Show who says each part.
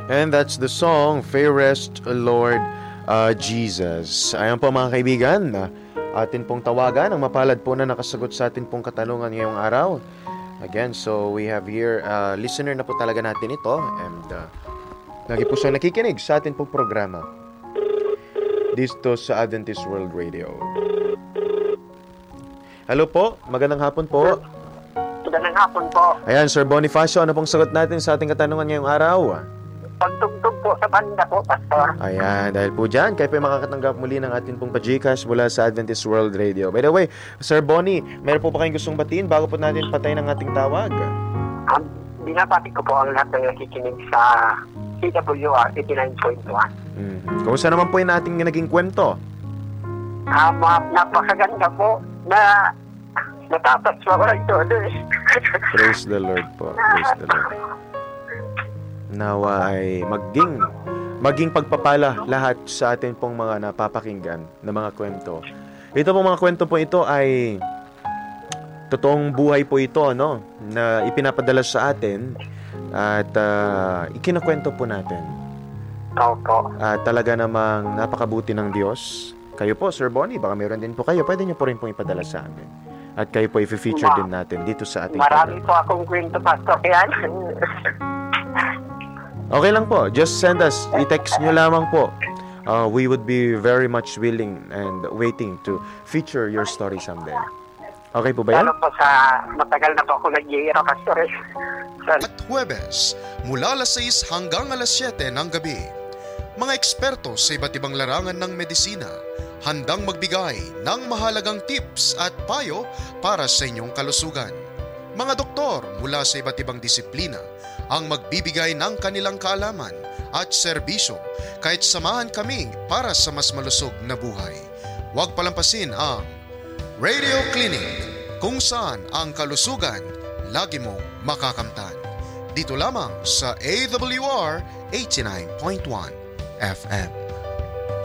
Speaker 1: And that's the song, Fairest Lord Jesus. Ayan po mga kaibigan, atin pong tawagan ang mapalad po na nakasagot sa atin pong katanungan ngayong araw. Again, so we have here, listener na po talaga natin ito. And lagi po siyang nakikinig sa atin pong programa dito sa Adventist World Radio. Hello po, magandang hapon po.
Speaker 2: Magandang hapon po.
Speaker 1: Ayan, Sir Bonifacio, ano pong sagot natin sa ating katanungan ngayong araw?
Speaker 2: Pagtugtog po sa banda po, Pastor.
Speaker 1: Ayan, dahil po dyan, kayo po makakatanggap muli ng ating pong pa-Gcash mula sa Adventist World Radio. By the way, Sir Bonnie, meron po ba kayong gustong batiin bago po natin patayin ang ating tawag?
Speaker 2: Binabati ko po ang lahat na nakikinig sa CWR 89.1.
Speaker 1: Kumusta naman po yung ating naging kwento?
Speaker 2: Napakaganda po na natapos mo ko ito.
Speaker 1: Praise the Lord po. Praise the Lord. Nawa ay maging pagpapala lahat sa atin pong mga napapakinggan na mga kwento. Ito pong mga kwento po ito ay totoong buhay po ito, no? Na ipinapadala sa atin at ikinakwento po natin.
Speaker 2: Opo.
Speaker 1: Talaga namang napakabuti ng Diyos. Kayo po, Sir Bonnie, baka meron din po kayo. Pwede niyo po rin pong ipadala sa amin. At kayo po i-feature din natin dito sa ating
Speaker 2: Marami po akong kwento, Pastor. Yan.
Speaker 1: Okay lang po. Just send us. I-text nyo lamang po. We would be very much willing and waiting to feature your story someday. Okay po ba yan?
Speaker 2: Lalo po sa matagal na po ako nag-iira, Pastor.
Speaker 3: At Huwebes, mula alas 6 hanggang alas 7 ng gabi, mga eksperto sa iba't ibang larangan ng medisina, handang magbigay ng mahalagang tips at payo para sa inyong kalusugan. Mga doktor mula sa iba't ibang disiplina ang magbibigay ng kanilang kaalaman at serbisyo kahit samahan kami para sa mas malusog na buhay. Huwag palampasin ang Radio Clinic kung saan ang kalusugan lagi mong makakamtan. Dito lamang sa AWR 89.1 FM.